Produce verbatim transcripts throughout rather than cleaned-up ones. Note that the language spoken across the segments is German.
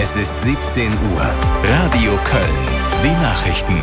Es ist siebzehn Uhr. Radio Köln. Die Nachrichten.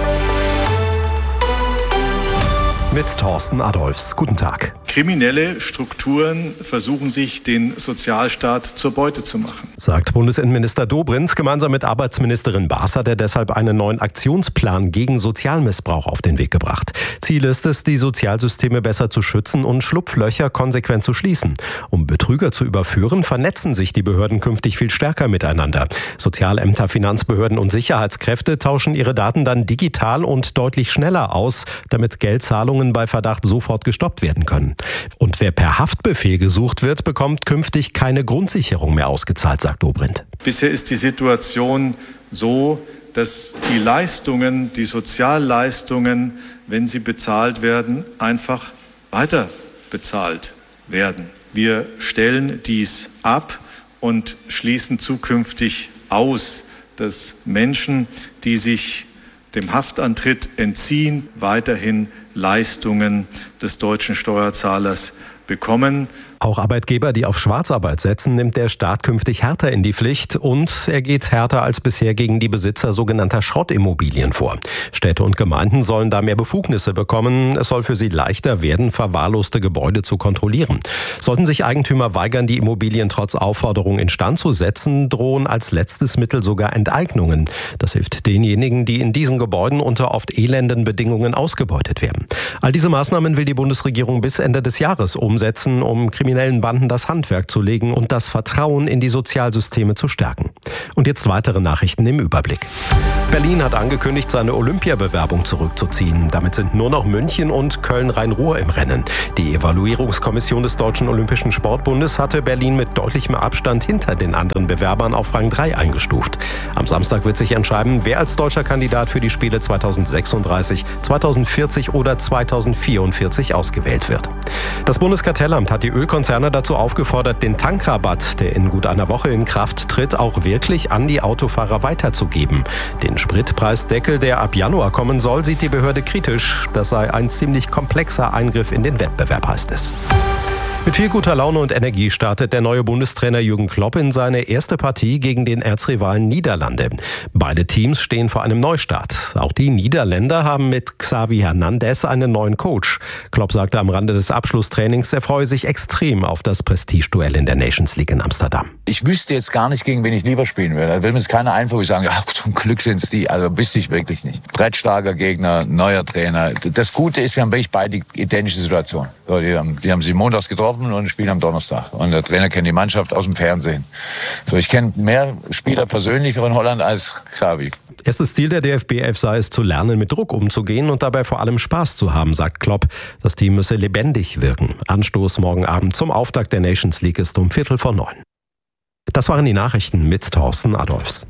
Mit Thorsten Adolfs. Guten Tag. Kriminelle Strukturen versuchen sich, den Sozialstaat zur Beute zu machen, sagt Bundesinnenminister Dobrindt gemeinsam mit Arbeitsministerin Baas hat er deshalb einen neuen Aktionsplan gegen Sozialmissbrauch auf den Weg gebracht. Ziel ist es, die Sozialsysteme besser zu schützen und Schlupflöcher konsequent zu schließen. Um Betrüger zu überführen, vernetzen sich die Behörden künftig viel stärker miteinander. Sozialämter, Finanzbehörden und Sicherheitskräfte tauschen ihre Daten dann digital und deutlich schneller aus, damit Geldzahlungen bei Verdacht sofort gestoppt werden können. Und wer per Haftbefehl gesucht wird, bekommt künftig keine Grundsicherung mehr ausgezahlt, sagt Dobrindt. Bisher ist die Situation so, dass die Leistungen, die Sozialleistungen, wenn sie bezahlt werden, einfach weiter bezahlt werden. Wir stellen dies ab und schließen zukünftig aus, dass Menschen, die sich dem Haftantritt entziehen, weiterhin Leistungen des deutschen Steuerzahlers bekommen. Auch Arbeitgeber, die auf Schwarzarbeit setzen, nimmt der Staat künftig härter in die Pflicht und er geht härter als bisher gegen die Besitzer sogenannter Schrottimmobilien vor. Städte und Gemeinden sollen da mehr Befugnisse bekommen. Es soll für sie leichter werden, verwahrloste Gebäude zu kontrollieren. Sollten sich Eigentümer weigern, die Immobilien trotz Aufforderung instand zu setzen, drohen als letztes Mittel sogar Enteignungen. Das hilft denjenigen, die in diesen Gebäuden unter oft elenden Bedingungen ausgebeutet werden. All diese Maßnahmen will die Bundesregierung bis Ende des Jahres umsetzen, um kriminelle kriminellen Banden das Handwerk zu legen und das Vertrauen in die Sozialsysteme zu stärken. Und jetzt weitere Nachrichten im Überblick. Berlin hat angekündigt, seine Olympiabewerbung zurückzuziehen. Damit sind nur noch München und Köln-Rhein-Ruhr im Rennen. Die Evaluierungskommission des Deutschen Olympischen Sportbundes hatte Berlin mit deutlichem Abstand hinter den anderen Bewerbern auf Rang drei eingestuft. Am Samstag wird sich entscheiden, wer als deutscher Kandidat für die Spiele zweitausendsechsunddreißig, zweitausendvierzig oder zweitausendvierundvierzig ausgewählt wird. Das Bundeskartellamt hat die Ölkonzerne dazu aufgefordert, den Tankrabatt, der in gut einer Woche in Kraft tritt, auch wirklich an die Autofahrer weiterzugeben. Den Spritpreisdeckel, der ab Januar kommen soll, sieht die Behörde kritisch. Das sei ein ziemlich komplexer Eingriff in den Wettbewerb, heißt es. Mit viel guter Laune und Energie startet der neue Bundestrainer Jürgen Klopp in seine erste Partie gegen den Erzrivalen Niederlande. Beide Teams stehen vor einem Neustart. Auch die Niederländer haben mit Xavi Hernandez einen neuen Coach. Klopp sagte am Rande des Abschlusstrainings, er freue sich extrem auf das Prestigeduell in der Nations League in Amsterdam. Ich wüsste jetzt gar nicht, gegen wen ich lieber spielen würde. Da will mir jetzt keiner einfach sagen, ja, zum Glück sind's die. Also wüsste ich wirklich nicht. Brettstarker Gegner, neuer Trainer. Das Gute ist, wir haben wirklich beide identische Situationen. So, die haben, die haben sie montags getroffen und spielen am Donnerstag. Und der Trainer kennt die Mannschaft aus dem Fernsehen. So, ich kenne mehr Spieler persönlich von Holland als Xavi. Erstes Ziel der D F B elf sei es, zu lernen, mit Druck umzugehen und dabei vor allem Spaß zu haben, sagt Klopp. Das Team müsse lebendig wirken. Anstoß morgen Abend zum Auftakt der Nations League ist um Viertel vor neun. Das waren die Nachrichten mit Thorsten Adolfs.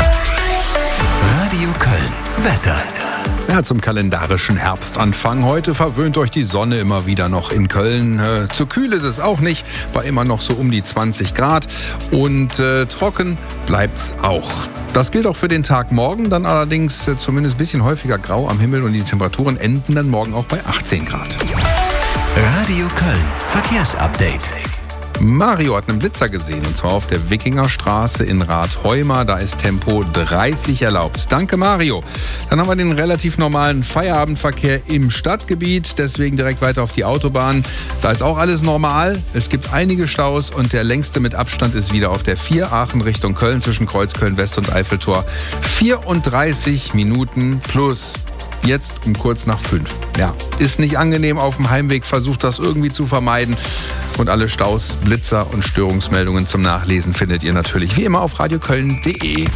Radio Köln. Wetter. Ja, zum kalendarischen Herbstanfang. Heute verwöhnt euch die Sonne immer wieder noch in Köln. Äh, zu kühl ist es auch nicht, bei immer noch so um die zwanzig Grad. Und äh, trocken bleibt's auch. Das gilt auch für den Tag morgen, dann allerdings äh, zumindest ein bisschen häufiger grau am Himmel und die Temperaturen enden dann morgen auch bei achtzehn Grad. Radio Köln. Verkehrsupdate. Mario hat einen Blitzer gesehen, und zwar auf der Wikingerstraße in Rathheuma. Da ist Tempo dreißig erlaubt. Danke, Mario. Dann haben wir den relativ normalen Feierabendverkehr im Stadtgebiet, deswegen direkt weiter auf die Autobahn. Da ist auch alles normal. Es gibt einige Staus und der längste mit Abstand ist wieder auf der vier Aachen Richtung Köln zwischen Kreuzköln West und Eiffeltor. vierunddreißig Minuten plus. Jetzt um kurz nach fünf. Ja, ist nicht angenehm auf dem Heimweg, versucht das irgendwie zu vermeiden. Und alle Staus, Blitzer und Störungsmeldungen zum Nachlesen findet ihr natürlich wie immer auf radioköln punkt de.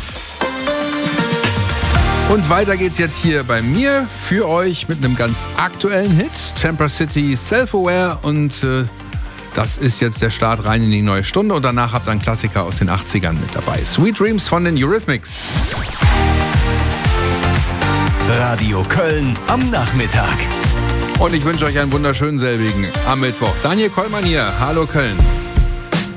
Und weiter geht's jetzt hier bei mir für euch mit einem ganz aktuellen Hit. Temper City Self-Aware und äh, das ist jetzt der Start rein in die neue Stunde. Und danach habt ihr einen Klassiker aus den achtzigern mit dabei. Sweet Dreams von den Eurythmics. Radio Köln am Nachmittag. Und ich wünsche euch einen wunderschönen selbigen am Mittwoch. Daniel Kollmann hier. Hallo Köln.